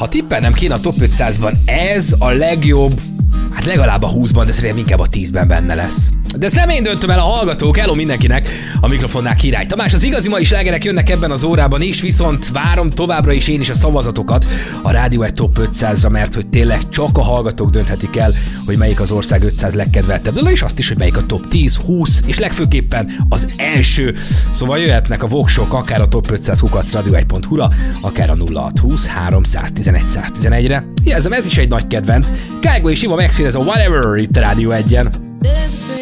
Ha tippelnem kéne a top 500-ban, ez a legjobb, hát legalább a 20-ban, de szerintem inkább a 10-ben benne lesz. De ezt nem én döntöm el, a hallgatók. Hello mindenkinek, a mikrofonnál Király Tamás. Az igazi mai slágerek jönnek ebben az órában is, viszont várom továbbra is én is a szavazatokat a Rádió 1 Top 500-ra, mert hogy tényleg csak a hallgatók dönthetik el, hogy melyik az ország 500 legkedveltebb dala, és azt is, hogy melyik a top 10, 20, és legfőképpen az első. Szóval jöhetnek a voksok akár a top 500 @radio1.hu-ra, akár a 0620 311 111-re. Jelzem, ez is egy nagy kedvenc. Kágo és Iva Maxi, ez a Whatever itt a Rádió 1-en.